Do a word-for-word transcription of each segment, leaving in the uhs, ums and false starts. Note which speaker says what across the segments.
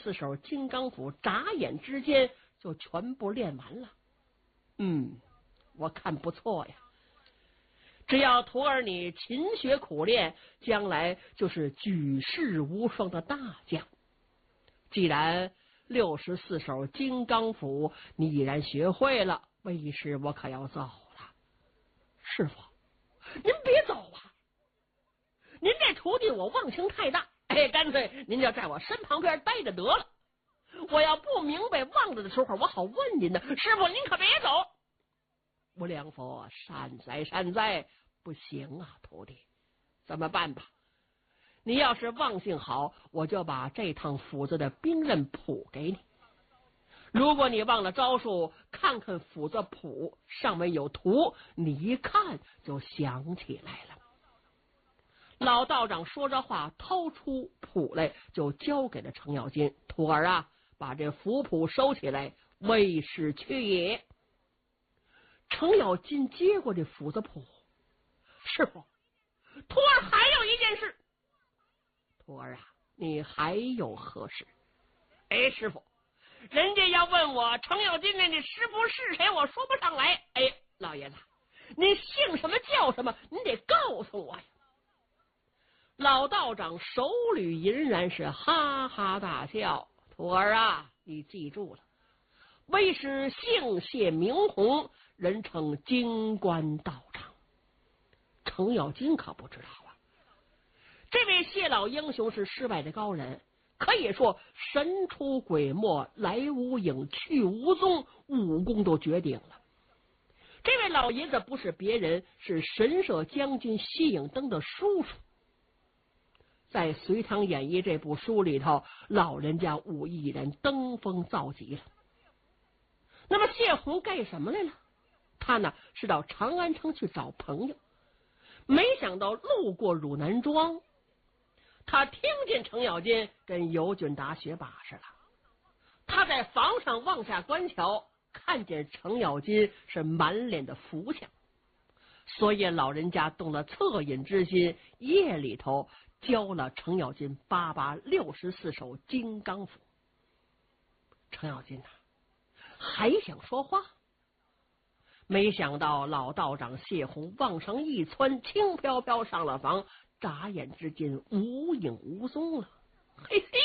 Speaker 1: 四手金刚斧眨眼之间就全部练完了。嗯，我看不错呀。只要徒儿你勤学苦练，将来就是举世无双的大将。既然六十四手金刚斧你已然学会了，为师我可要走了。师傅，您别走啊！您这徒弟我忘情太大，哎，干脆您就在我身旁边待着得了。我要不明白忘了的时候，我好问您呢。师傅，您可别走。无量佛，善哉善哉，不行啊，徒弟，怎么办吧？你要是忘性好，我就把这趟斧子的兵刃谱给你。如果你忘了招数，看看斧子谱上面有图，你一看就想起来了。老道长说着话，掏出谱来，就交给了程咬金。徒儿啊，把这符谱收起来，为师去也。程咬金接过这斧子谱，师傅，徒儿还有一件事。徒儿啊，你还有何事？哎，师傅，人家要问我程咬金那师傅是谁，我说不上来。哎，老爷子，你姓什么叫什么？你得告诉我呀。老道长手捋银髯，是哈哈大笑。徒儿啊，你记住了，为师姓谢名红，人称金冠道长。程咬金可不知道啊，这位谢老英雄是世外的高人，可以说神出鬼没，来无影去无踪，武功都绝顶了。这位老爷子不是别人，是神社将军谢影登的叔叔。在《隋唐演义》这部书里头，老人家武艺人登峰造极了。那么谢洪干什么来了？他呢是到长安城去找朋友，没想到路过汝南庄，他听见程咬金跟尤俊达学把式了。他在房上往下观瞧，看见程咬金是满脸的福相，所以老人家动了恻隐之心，夜里头教了程咬金八八六十四手金刚斧。程咬金呐、啊，还想说话，没想到老道长谢洪往上一窜，轻飘飘上了房，眨眼之间无影无踪了。嘿嘿，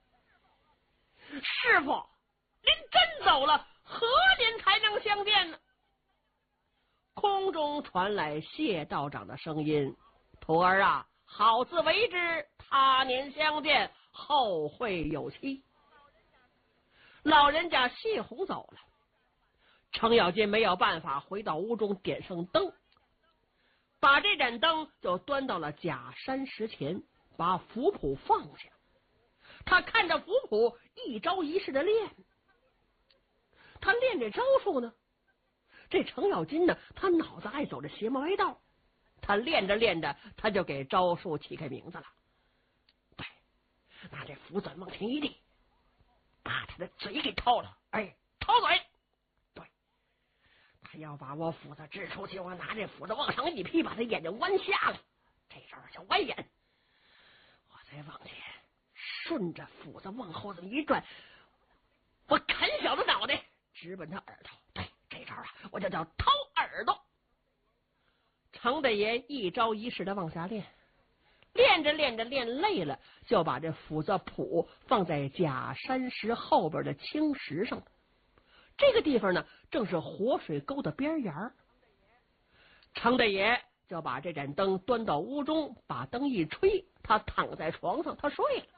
Speaker 1: 师傅，您真走了，何年才能相见呢？空中传来谢道长的声音：徒儿啊，好自为之，他年相见，后会有期。老人家谢洪走了，程咬金没有办法，回到屋中点上灯，把这盏灯就端到了假山石前，把符谱放下。他看着符谱一招一式的练，他练这招数呢，这程咬金呢，他脑子爱走这邪魔歪道，他练着练着，他就给招数起开名字了。对，拿这符簪往前一立，把他的嘴给掏了，哎，掏嘴。对，他要把我斧子支出去，我拿这斧子往上一劈，把他眼睛弯下来，这时候叫弯眼。我再往前顺着斧子往后这么一转，我砍小的脑袋，直奔他耳朵。对，这招啊，我就叫掏耳朵。程大爷一招一式的往下练，练着练着练累了，就把这斧子谱放在假山石后边的青石上。这个地方呢，正是活水沟的边沿儿。程大爷就把这盏灯端到屋中，把灯一吹，他躺在床上，他睡了。